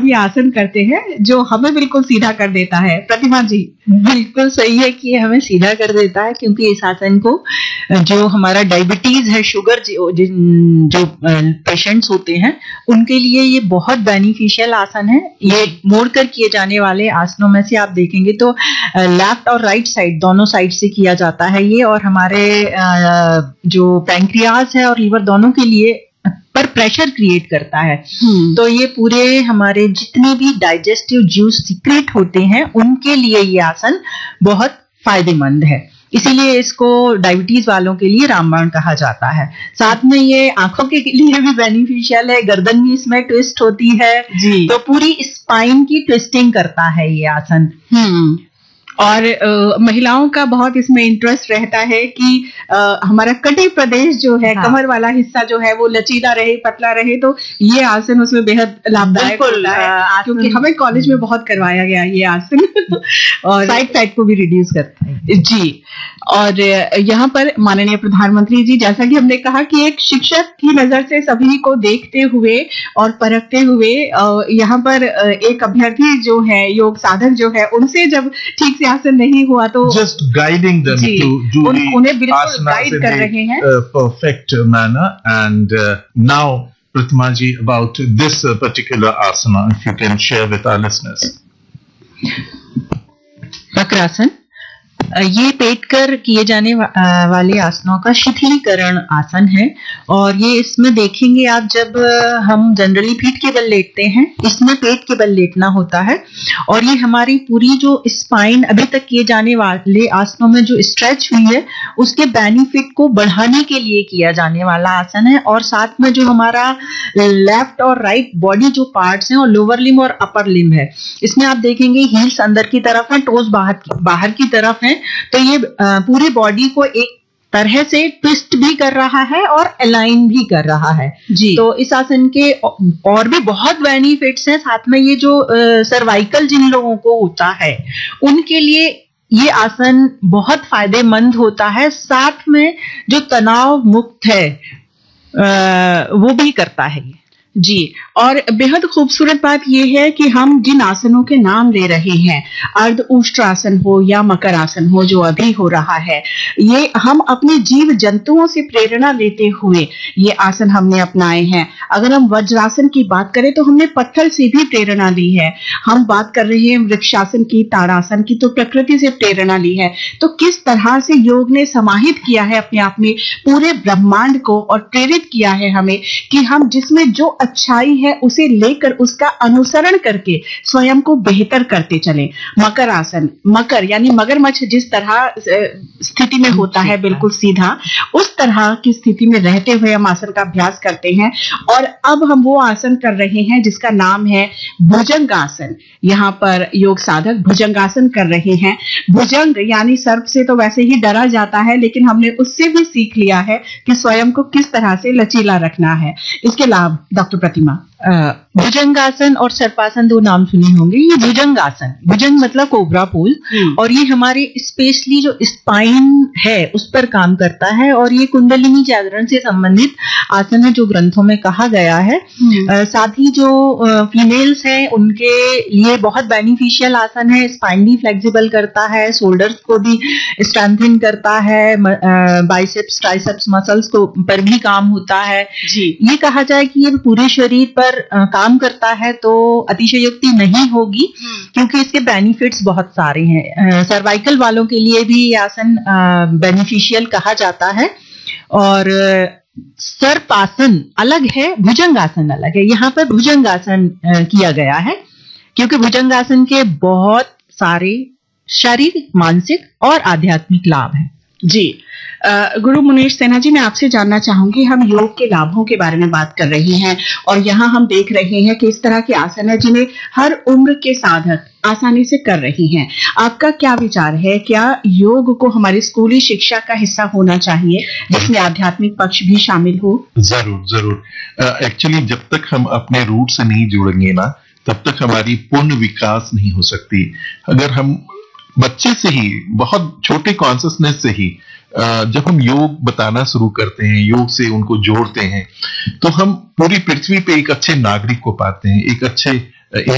ये आसन करते हैं जो हमें बिल्कुल सीधा कर देता है। प्रतिमा जी, बिल्कुल सही है कि ये हमें सीधा कर देता है, क्योंकि इस आसन को जो हमारा डायबिटीज है, शुगर जो पेशेंट्स होते हैं उनके लिए ये बहुत बेनिफिशियल आसन है। ये मोड़कर किए जाने वाले आसनों में से आप देखेंगे तो लेफ्ट और राइट साइड दोनों साइड से किया जाता है ये, और हमारे जो पैंक्रियाज है और लीवर दोनों के लिए पर प्रेशर क्रिएट करता है। तो ये पूरे हमारे जितने भी डाइजेस्टिव जूस सीक्रेट होते हैं उनके लिए ये आसन बहुत फायदेमंद है, इसीलिए इसको डायबिटीज वालों के लिए रामबाण कहा जाता है। साथ में ये आंखों के लिए भी बेनिफिशियल है, गर्दन भी इसमें ट्विस्ट होती है जी। तो पूरी स्पाइन की ट्विस्टिंग करता है ये आसन। और महिलाओं का बहुत इसमें इंटरेस्ट रहता है कि हमारा कटी प्रदेश जो है, कमर वाला हिस्सा जो है वो लचीला रहे, पतला रहे, तो ये आसन उसमें बेहद लाभदायक होता है, क्योंकि हमें कॉलेज में बहुत करवाया गया ये आसन और साइड फैट को भी रिड्यूस करता है जी। और यहाँ पर माननीय प्रधानमंत्री जी, जैसा कि हमने कहा कि एक शिक्षक की नजर से सभी को देखते हुए और परखते हुए यहाँ पर एक अभ्यर्थी जो है, योग साधक जो है, उनसे जब ठीक से आसन नहीं हुआ तो just guiding them to do उन्हें बिल्कुल गाइड कर रहे हैं perfect manner। And now Pratima ji, about this particular asana, if you can share with our listeners। Vakrasana ये पेट कर किए जाने वाले आसनों का शिथिलीकरण आसन है, और ये इसमें देखेंगे आप, जब हम जनरली पीठ के बल लेटते हैं, इसमें पेट के बल लेटना होता है, और ये हमारी पूरी जो स्पाइन अभी तक किए जाने वाले आसनों में जो स्ट्रेच हुई है उसके बेनिफिट को बढ़ाने के लिए किया जाने वाला आसन है। और साथ में जो हमारा लेफ्ट और राइट बॉडी जो पार्ट्स हैं और लोअर लिम्ब और अपर लिम्ब है, इसमें आप देखेंगे हील्स अंदर की तरफ है, टोज बाहर की तरफ है, तो ये पूरी बॉडी को एक तरह से ट्विस्ट भी कर रहा है और अलाइन भी कर रहा है जी। तो इस आसन के और भी बहुत बेनिफिट्स हैं। साथ में ये जो सर्वाइकल जिन लोगों को होता है उनके लिए ये आसन बहुत फायदेमंद होता है। साथ में जो तनाव मुक्त है वो भी करता है ये जी। और बेहद खूबसूरत बात यह है कि हम जिन आसनों के नाम ले रहे हैं, अर्ध उष्ट्रासन हो या मकर आसन हो जो अभी हो रहा है, ये हम अपने जीव जंतुओं से प्रेरणा लेते हुए ये आसन हमने अपनाए हैं। अगर हम वज्रासन की बात करें तो हमने पत्थर से भी प्रेरणा ली है। हम बात कर रहे हैं वृक्षासन की, ताड़ासन की, तो प्रकृति से प्रेरणा ली है। तो किस तरह से योग ने समाहित किया है अपने आप में पूरे ब्रह्मांड को और प्रेरित किया है हमें कि हम जिसमें जो अच्छाई है उसे लेकर उसका अनुसरण करके स्वयं को बेहतर करते चले। मकर आसन, मकर यानी मगरमच्छ जिस तरह स्थिति में होता है बिल्कुल सीधा, उस तरह की स्थिति में रहते हुए हम आसन का अभ्यास करते हैं। और अब हम वो आसन कर रहे हैं जिसका नाम है भुजंगासन। यहाँ पर योग साधक भुजंगासन कर रहे हैं। भुजंग यानी सर्प से तो वैसे ही डरा जाता है, लेकिन हमने उससे भी सीख लिया है कि स्वयं को किस तरह से लचीला रखना है। इसके लाभ डॉक्टर प्रतिमा। भुजंगासन और सर्पासन दो नाम सुने होंगे। ये भुजंगासन, भुजंग मतलब कोबरा पोल, और ये हमारे स्पेशली जो स्पाइन है उस पर काम करता है, और ये कुंडलिनी जागरण से संबंधित आसन है जो ग्रंथों में कहा गया है। साथ ही जो फीमेल्स हैं उनके लिए बहुत बेनिफिशियल आसन है। स्पाइन भी फ्लेक्सिबल करता है, शोल्डर्स को भी स्ट्रेंथन करता है, बाइसेप्स ट्राइसेप्स मसल्स को पर भी काम होता है जी। ये कहा जाए कि ये पूरे शरीर पर काम करता है तो अतिशयोक्ति नहीं होगी, क्योंकि इसके बेनिफिट्स बहुत सारे हैं। सर्वाइकल वालों के लिए भी ये आसन बेनिफिशियल कहा जाता है। और सर्पासन अलग है, भुजंगासन अलग है। यहाँ पर भुजंगासन किया गया है क्योंकि भुजंगासन के बहुत सारे शारीरिक, मानसिक और आध्यात्मिक लाभ हैं जी। गुरु मुनीश सिन्हा जी, मैं आपसे जानना चाहूंगी, हम योग के लाभों के बारे में बात कर रहे हैं और यहाँ हम देख रहे हैं कि इस तरह के आसन है जिन्हें हर उम्र के साधक आसानी से कर रही हैं। आपका क्या विचार है, क्या योग को हमारी स्कूली शिक्षा का हिस्सा होना चाहिए जिसमें आध्यात्मिक पक्ष भी शामिल हो? जरूर जरूर। एक्चुअली जब तक हम अपने रूट से नहीं जुड़ेंगे ना, तब तक हमारी पूर्ण विकास नहीं हो सकती। अगर हम बच्चे से ही, बहुत छोटे कॉन्शियसनेस से ही जब हम योग बताना शुरू करते हैं, योग से उनको जोड़ते हैं, तो हम पूरी पृथ्वी पे एक अच्छे नागरिक को पाते हैं, एक अच्छे